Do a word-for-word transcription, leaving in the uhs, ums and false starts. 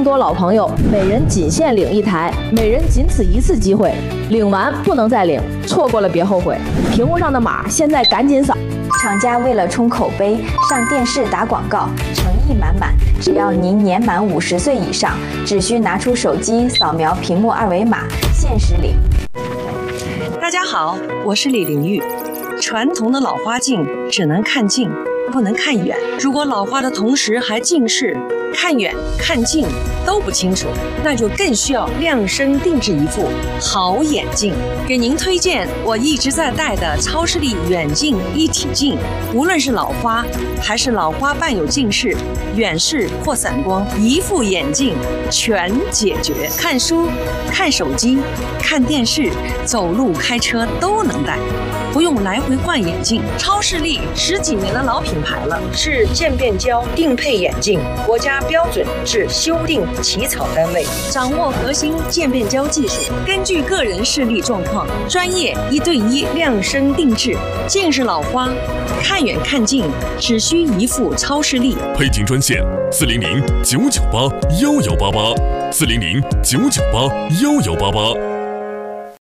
多老朋友，每人仅限领一台，每人仅此一次机会，领完不能再领，错过了别后悔。屏幕上的码现在赶紧扫。 厂家为了冲口碑，上电视打广告，诚意满满。只要您年满五十岁以上，只需拿出手机扫描屏幕二维码，限时领。 大家好，我是李玲玉。传统的老花镜只能看近，不能看远。如果老花的同时还近视，看远看近都不清楚，那就更需要量身定制一副好眼镜。给您推荐我一直在戴的超视力远近一体镜，无论是老花还是老花伴有近视、远视或散光，一副眼镜全解决。看书、看手机、看电视、走路、开车都能戴，不用来回换眼镜。超视力十几年的老品牌了，是渐变焦定配眼镜国家标准至修订起草单位，掌握核心渐变焦技术，根据个人视力状况，专业一对一量身定制。近视老花，看远看近只需一副超视力。 配镜专线：四零零九九八幺幺八八，四零零九九八幺幺八八。